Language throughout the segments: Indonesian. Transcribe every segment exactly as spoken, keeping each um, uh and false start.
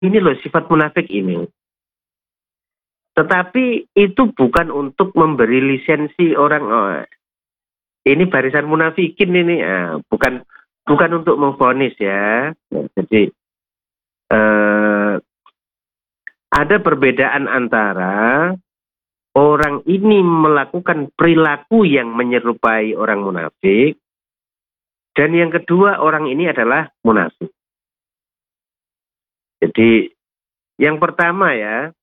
ini loh sifat munafik ini. Tetapi itu bukan untuk memberi lisensi orang, oh, ini barisan munafikin ini, ah, bukan bukan untuk memvonis ya. Jadi eh, ada perbedaan antara orang ini melakukan perilaku yang menyerupai orang munafik, dan yang kedua orang ini adalah munafik. Jadi yang pertama ya,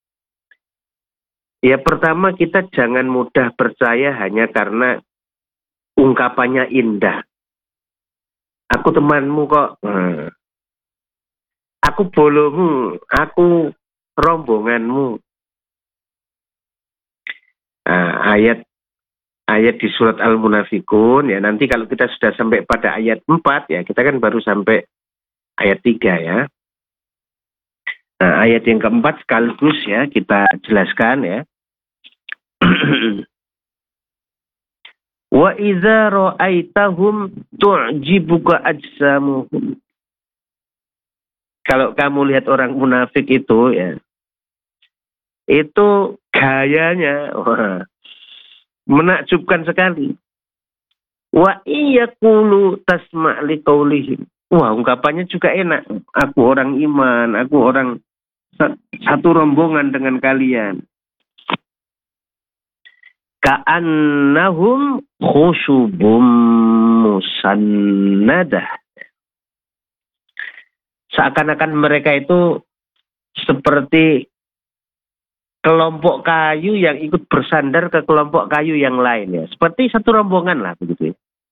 ya pertama kita jangan mudah percaya hanya karena ungkapannya indah. Aku temanmu kok, hmm. aku bolomu, aku rombonganmu. Nah, ayat ayat di surat Al-Munafikun ya, nanti kalau kita sudah sampai pada ayat empat ya, kita kan baru sampai ayat tiga ya. Nah, ayat yang keempat sekaligus ya kita jelaskan ya. Wa idza ra'aitahum tu'jibuka ajsamuhum. Kalau kamu lihat orang munafik itu ya, itu gayanya wah, menakjubkan sekali. Wa iyaqulu tasma' liqaulihim. Wah, ungkapannya juga enak. Aku orang iman, aku orang satu rombongan dengan kalian. Ka'annahum khusyubum musannadah. Seakan-akan mereka itu seperti kelompok kayu yang ikut bersandar ke kelompok kayu yang lain ya. Seperti satu rombongan lah begitu.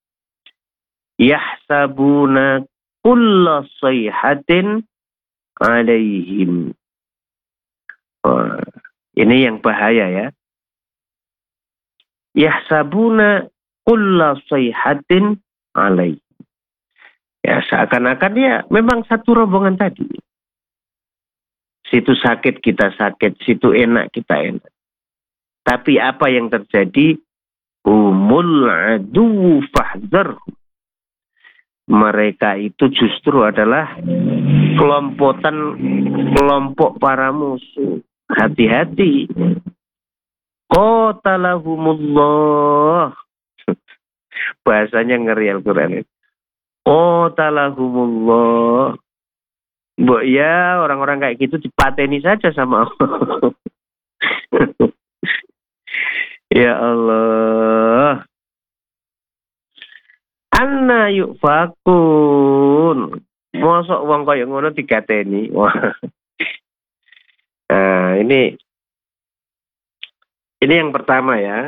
Yahsabuna kulla sayhatin alaihim. Oh, ini yang bahaya ya. Yahsabuna kulla sayhatin alaihim. Ya seakan-akan ya memang satu rombongan tadi. Situ sakit kita sakit, situ enak kita enak. Tapi apa yang terjadi? Humul adu fahdhar. Mereka itu justru adalah kelompokan kelompok para musuh. Hati-hati. Qatalahumullah. Bahasanya ngeri Al-Quran itu. Qatalahumullah. Mbok ya orang-orang kayak gitu dipateni saja sama Allah. Ya Allah. Anna yufakun. Mosok wong kaya ngono digateni. Wah. Nah, ini ini yang pertama ya.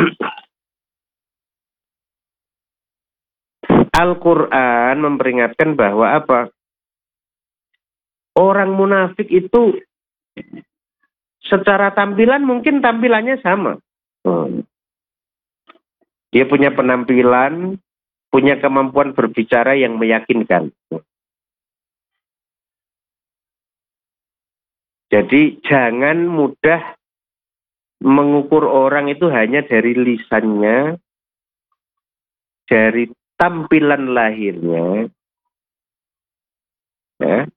Al-Qur'an memperingatkan bahwa apa? Orang munafik itu secara tampilan mungkin tampilannya sama. Hmm. Dia punya penampilan, punya kemampuan berbicara yang meyakinkan. Jadi jangan mudah mengukur orang itu hanya dari lisannya, dari tampilan lahirnya. Ya.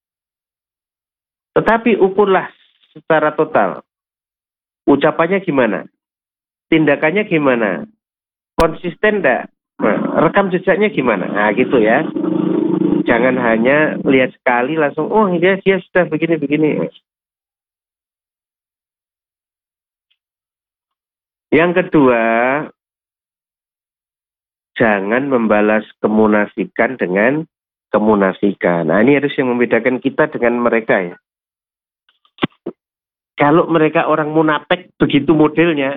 Tetapi ukurlah secara total. Ucapannya gimana? Tindakannya gimana? Konsisten enggak? Nah, rekam jejaknya gimana? Nah gitu ya. Jangan hanya lihat sekali langsung, oh dia, dia sudah begini-begini. Yang kedua, jangan membalas kemunafikan dengan kemunafikan. Nah ini harus yang membedakan kita dengan mereka ya. Kalau mereka orang munafik begitu modelnya,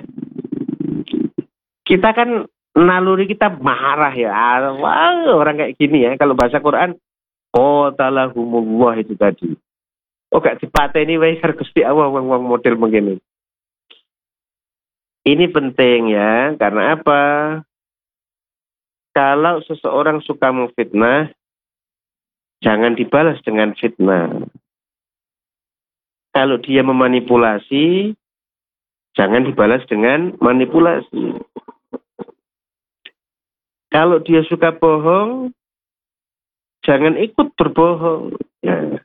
kita kan naluri kita marah ya. Wah, orang kayak gini ya. Kalau bahasa Quran, qatalahumullah itu tadi. Oh gak dipateni wae karo Gusti Allah wong-wong model begini. Ini penting ya, karena apa? Kalau seseorang suka memfitnah, jangan dibalas dengan fitnah. Kalau dia memanipulasi, jangan dibalas dengan manipulasi. Kalau dia suka bohong, jangan ikut berbohong. Ya.